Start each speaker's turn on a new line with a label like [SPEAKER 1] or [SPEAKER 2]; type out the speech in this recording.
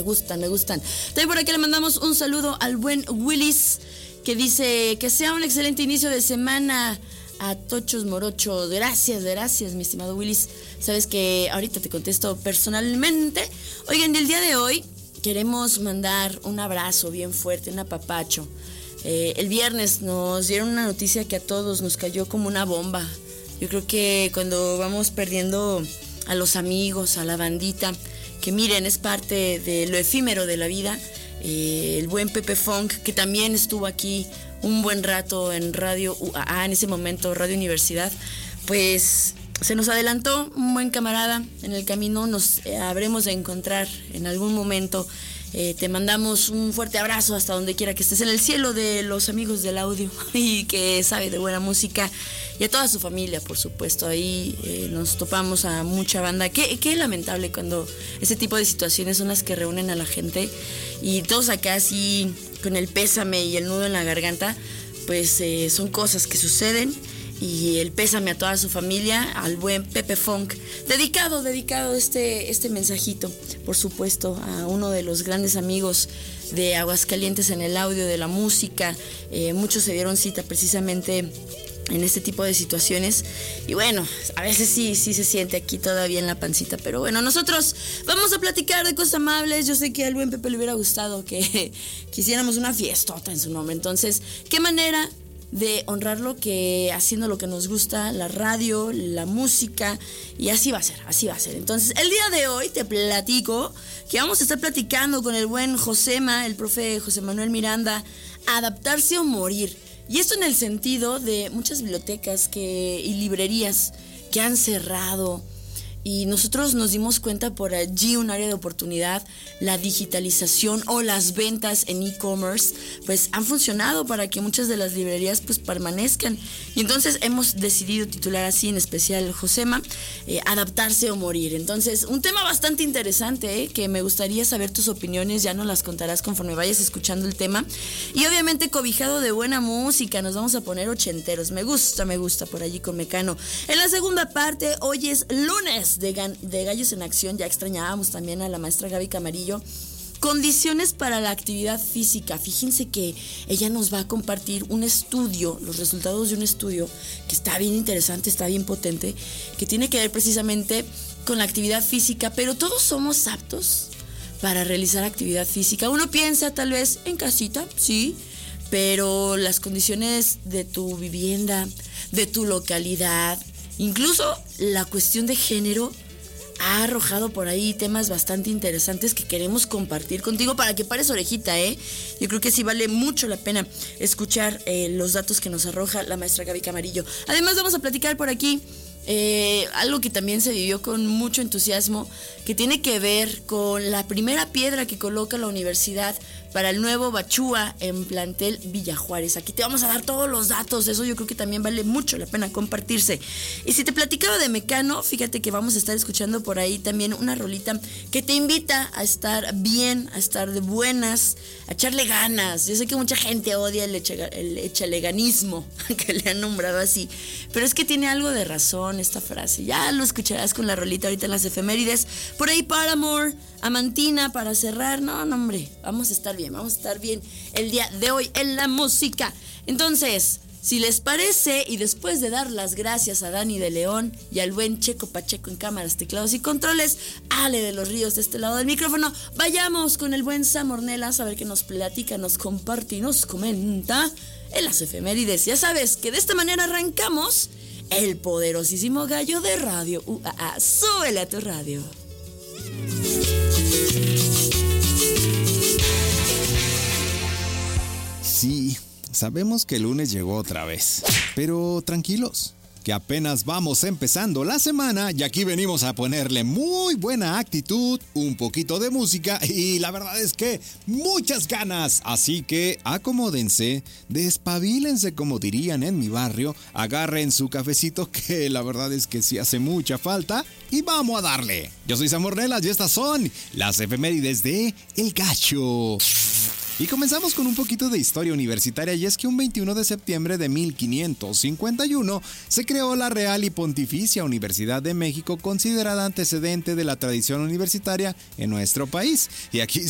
[SPEAKER 1] me gustan. También por aquí le mandamos un saludo al buen Willis, que dice que sea un excelente inicio de semana a Tochos Morocho. Gracias, mi estimado Willis. Sabes que ahorita te contesto personalmente. Oigan, el día de hoy queremos mandar un abrazo bien fuerte, un apapacho. El viernes nos dieron una noticia que a todos nos cayó como una bomba. Yo creo que cuando vamos perdiendo a los amigos, a la bandita, que miren, es parte de lo efímero de la vida. El buen Pepe Funk, que también estuvo aquí un buen rato en Radio UAA, en ese momento Radio Universidad, pues se nos adelantó un buen camarada en el camino. Nos habremos de encontrar en algún momento. Te mandamos un fuerte abrazo hasta donde quiera que estés, en el cielo de los amigos del audio y que sabe de buena música, y a toda su familia, por supuesto. Ahí nos topamos a mucha banda. Qué lamentable cuando ese tipo de situaciones son las que reúnen a la gente, y todos acá así con el pésame y el nudo en la garganta. Pues son cosas que suceden. Y el pésame a toda su familia, al buen Pepe Funk. Dedicado este mensajito, por supuesto, a uno de los grandes amigos de Aguascalientes en el audio, de la música. Muchos se dieron cita precisamente en este tipo de situaciones. Y bueno, a veces sí se siente aquí todavía en la pancita. Pero bueno, nosotros vamos a platicar de cosas amables. Yo sé que al buen Pepe le hubiera gustado que hiciéramos una fiestota en su nombre. Entonces, ¿qué manera de honrarlo que haciendo lo que nos gusta, la radio, la música? Y así va a ser. Entonces, el día de hoy te platico que vamos a estar platicando con el buen Josema, el profe José Manuel Miranda, adaptarse o morir. Y esto en el sentido de muchas bibliotecas y librerías que han cerrado. Y nosotros nos dimos cuenta por allí un área de oportunidad. La digitalización o las ventas en e-commerce pues han funcionado para que muchas de las librerías pues permanezcan. Y entonces hemos decidido titular así, en especial Josema, adaptarse o morir. Entonces, un tema bastante interesante, que me gustaría saber tus opiniones. Ya nos las contarás conforme vayas escuchando el tema. Y obviamente cobijado de buena música, nos vamos a poner ochenteros. Me gusta por allí con Mecano. En la segunda parte, hoy es lunes de Gallos en Acción. Ya extrañábamos también a la maestra Gaby Camarillo. Condiciones para la actividad física. Fíjense que ella nos va a compartir un estudio, los resultados de un estudio que está bien interesante, está bien potente, que tiene que ver precisamente con la actividad física. Pero todos somos aptos para realizar actividad física. Uno piensa tal vez en casita, sí, pero las condiciones de tu vivienda, de tu localidad, incluso la cuestión de género, ha arrojado por ahí temas bastante interesantes que queremos compartir contigo para que pares orejita, ¿eh? Yo creo que sí vale mucho la pena escuchar los datos que nos arroja la maestra Gaby Camarillo. Además, vamos a platicar por aquí algo que también se vivió con mucho entusiasmo, que tiene que ver con la primera piedra que coloca la universidad para el nuevo Bachúa en plantel Villa Juárez. Aquí te vamos a dar todos los datos. Eso yo creo que también vale mucho la pena compartirse. Y si te platicaba de Mecano, fíjate que vamos a estar escuchando por ahí también una rolita que te invita a estar bien, a estar de buenas, a echarle ganas. Yo sé que mucha gente odia el echaleganismo, que le han nombrado así, pero es que tiene algo de razón esta frase. Ya lo escucharás con la rolita ahorita en las efemérides. Por ahí Paramore, Amantina, para cerrar. No, hombre, vamos a estar bien el día de hoy en la música. Entonces, si les parece, y después de dar las gracias a Dani de León y al buen Checo Pacheco en cámaras, teclados y controles, Ale de los Ríos de este lado del micrófono, vayamos con el buen Sam Ornelas a ver qué nos platica, nos comparte y nos comenta en las efemérides. Ya sabes que de esta manera arrancamos el poderosísimo gallo de Radio UAA. Súbele a tu radio.
[SPEAKER 2] Sí, sabemos que el lunes llegó otra vez, pero tranquilos, que apenas vamos empezando la semana y aquí venimos a ponerle muy buena actitud, un poquito de música y la verdad es que muchas ganas. Así que acomódense, despabilense como dirían en mi barrio, agarren su cafecito que la verdad es que sí hace mucha falta y vamos a darle. Yo soy Sam Ornelas y estas son las efemérides de El Gacho. Y comenzamos con un poquito de historia universitaria, y es que un 21 de septiembre de 1551 se creó la Real y Pontificia Universidad de México, considerada antecedente de la tradición universitaria en nuestro país. Y aquí